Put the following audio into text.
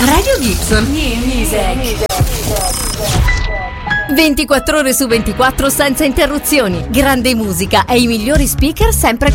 Radio Gibson. New music. 24 ore su 24 senza interruzioni. Grande musica e i migliori speaker sempre